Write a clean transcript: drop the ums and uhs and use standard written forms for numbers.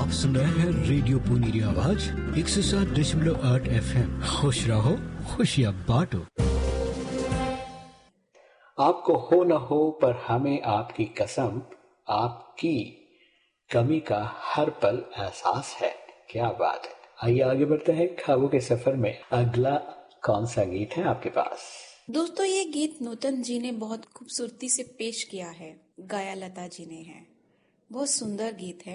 आप सुन रहे हैं रेडियो पुनीरी आवाज 107.8 FM। खुश रहो, खुशियाँ बांटो। आपको हो न हो पर हमें आपकी कसम, आपकी कमी का हर पल एहसास है। क्या बात है। आइए आगे बढ़ते हैं ख्वाबों के सफर में। अगला कौन सा गीत है आपके पास? दोस्तों, ये गीत नूतन जी ने बहुत खूबसूरती से पेश किया है, गाया लता जी ने है। बहुत सुंदर गीत है।